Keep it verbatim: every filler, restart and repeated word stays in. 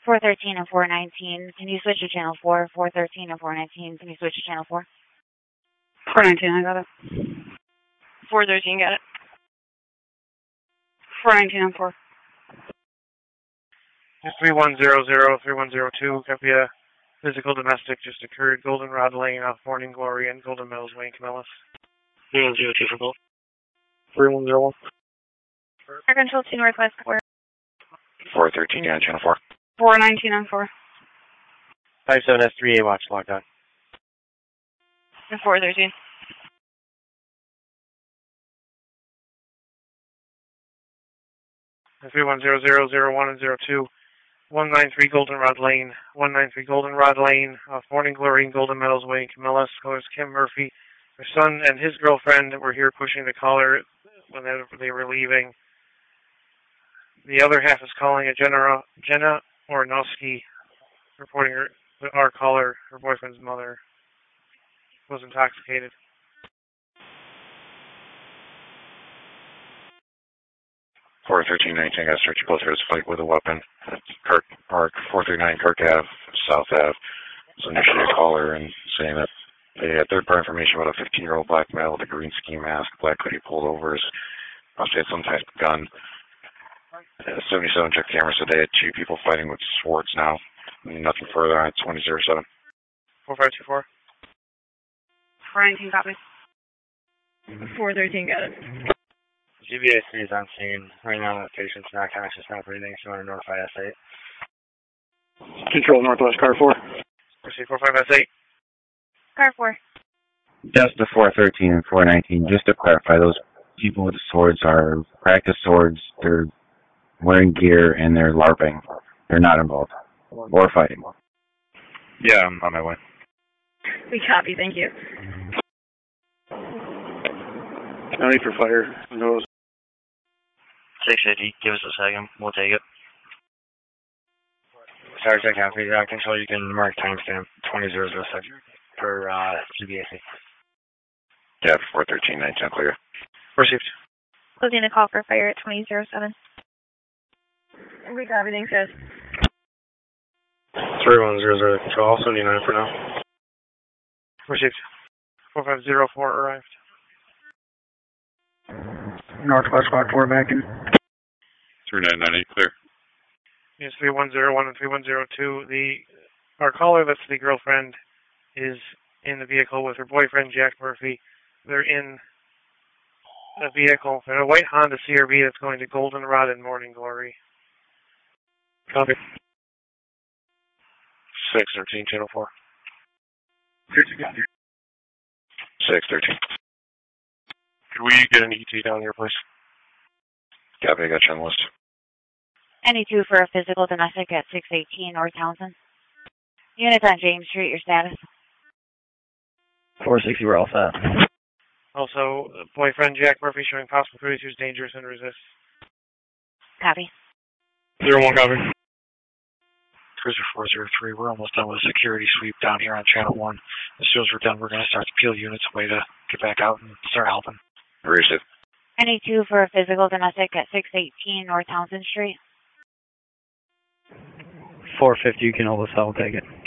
four thirteen and four nineteen. Can you switch to channel four? four thirteen and four nineteen. Can you switch to channel four? four nineteen, I got it. four thirteen, got it. four nineteen and four. three one zero zero, three one zero two, copy a physical domestic just occurred. Goldenrod Lane off Morning Glory and Golden Meadows Way, Camillus. three one zero two for both. three one zero one. Air Control two Northwest Square. four thirteen, yeah, channel four. four nineteen and four. five seven S three A watch logged on. four thirteen. three one zero zero zero one and zero two. one nine three Goldenrod Lane. one nine three Goldenrod Lane off Morning Glory and Golden Meadows Way, Camillus. Callers Kim Murphy. Her son and his girlfriend were here pushing the caller when they, they were leaving. The other half is calling a Jenna, Jenna Ornowski, reporting her, our caller, her boyfriend's mother, was intoxicated. four thirteen nineteen, got a search both for his fight with a weapon. Kirk Park, four three nine Kirk Ave, South Ave. Was initially a caller and saying that they had third-party information about a fifteen-year-old black male with a green ski mask, black hoodie pulled over his, must have had some type of gun. Uh, seventy-seven check camera said they had two people fighting with swords now. Nothing further on twenty oh seven. four five two four. four nineteen, copy. four thirteen, got it. G B A C is on scene. Right now, that patient's not conscious, not breathing, so you want to notify S eight. Control Northwest Car four. Proceed four five S eight. Car four. Just the four thirteen and four nineteen, just to clarify, those people with the swords are practice swords, they're wearing gear, and they're LARPing. They're not involved. Or fighting. Yeah, I'm on my way. We copy, thank you. No need for fire. Goes. six fifty, give us a second. We'll take it. Sorry, check out. Uh, control, you can mark timestamp twenty oh oh six for uh, G B A C. Yeah, four thirteen nineteen, clear. Received. Closing the call for fire at twenty oh seven. We got everything, says. three one zero zero, control, seventy-nine for now. Received. four five zero four arrived. Northwest Squad four back in. three nine nine eight, clear. Yes, three one zero one and three one zero two. The, our caller, that's the girlfriend, is in the vehicle with her boyfriend, Jack Murphy. They're in a vehicle, in a white Honda C R V that's going to Goldenrod and Morning Glory. Copy. six thirteen, channel four. six thirteen. Could we get an E T down here, please? Copy, I got you on the list. Any two for a physical domestic at six eighteen North Townsend. Units on James Street, your status? four sixty, we're all set. Also, boyfriend Jack Murphy showing possible cruise who's dangerous and resist. Copy. Zero one copy. Cruiser four zero three, we're almost done with a security sweep down here on channel one. As soon as we're done, we're going to start to peel units away to get back out and start helping. Receive. Any two for a physical domestic at six eighteen North Townsend Street. four fifty, you can hold us, I'll take it.